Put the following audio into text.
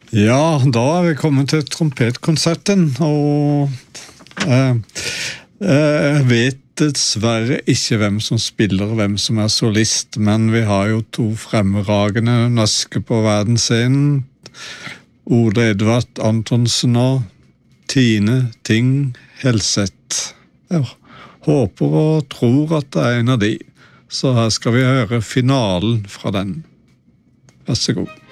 Ja, da vi kommet til trompetkonserten, og jeg vet dessverre ikke hvem som spiller, hvem som solist, men vi har jo to fremragende norske på verdensscenen, Ole Edvard Antonsen og Tine Ting Helseth. Jeg håper og tror at det en av de, så her skal vi høre finalen fra den. Vær så god.